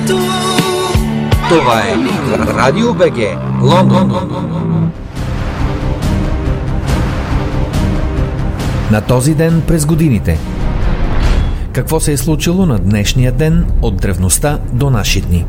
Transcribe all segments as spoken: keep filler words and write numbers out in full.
Това е Радио БГ Лондон. На този ден през годините. Какво се е случило на днешния ден от древността до наши дни?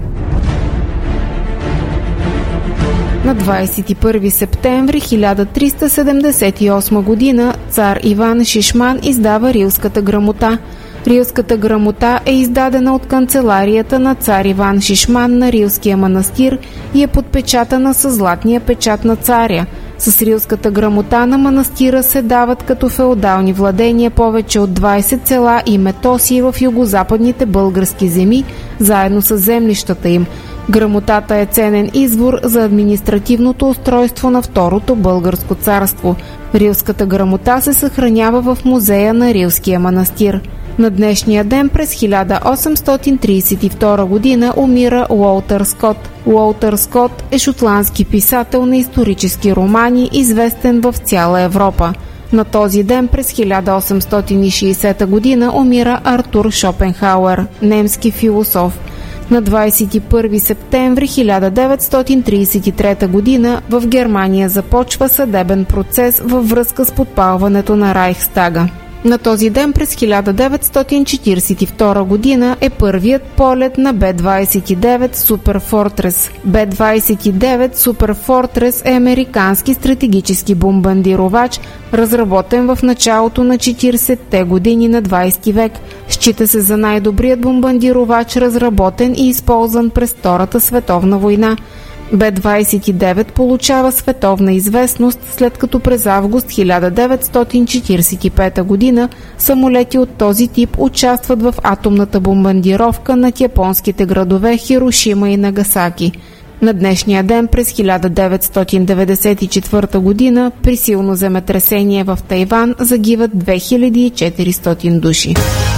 На двадесет и първи септември хиляда триста седемдесет и осма година цар Иван Шишман издава Рилската грамота. Рилската грамота е издадена от канцеларията на цар Иван Шишман на Рилския манастир и е подпечатана със златния печат на царя. С Рилската грамота на манастира се дават като феодални владения повече от двадесет села и метоси в югозападните български земи, заедно с землищата им. Грамотата е ценен извор за административното устройство на Второто българско царство. Рилската грамота се съхранява в музея на Рилския манастир. На днешния ден през хиляда осемстотин тридесет и втора година умира Уолтер Скот. Уолтер Скот е шотландски писател на исторически романи, известен в цяла Европа. На този ден през хиляда осемстотин и шейсета година умира Артур Шопенхауер, немски философ. На двадесет и първи септември хиляда деветстотин тридесет и трета година в Германия започва съдебен процес във връзка с подпалването на Райхстага. На този ден през хиляда деветстотин четиридесет и втора година е първият полет на Б двадесет и девет Супер Фортрес. Б двадесет и девет Супер Фортрес е американски стратегически бомбардировач, разработен в началото на четиридесетте години на двадесети век. Счита се за най-добрият бомбардировач, разработен и използван през Втората световна война. Б двадесет и девет получава световна известност, след като през август хиляда деветстотин четиридесет и пета година самолети от този тип участват в атомната бомбардировка над японските градове Хирошима и Нагасаки. На днешния ден през хиляда деветстотин деветдесет и четвърта година при силно земетресение в Тайван загиват две хиляди и четиристотин души.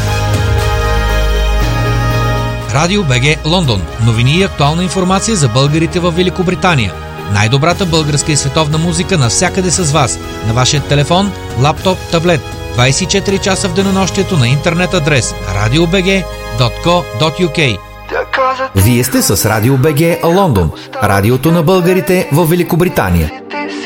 Радио БГ Лондон. Новини и актуална информация за българите в Великобритания. Най-добрата българска и световна музика навсякъде с вас. На вашия телефон, лаптоп, таблет. двадесет и четири часа в денонощието на интернет адрес радио би джи точка ко точка ю кей. Вие сте с Радио БГ Лондон, радиото на българите в Великобритания.